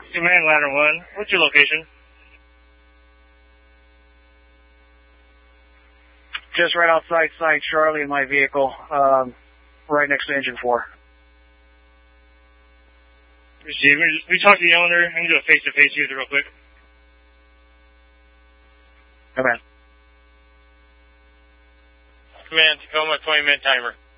Command Ladder 1, what's your location? Just right outside Site Charlie in my vehicle, right next to Engine 4. Receive. We talked to the owner. I'm going to do a face-to-face with her real quick. Command. Command, Tacoma, 20-minute timer.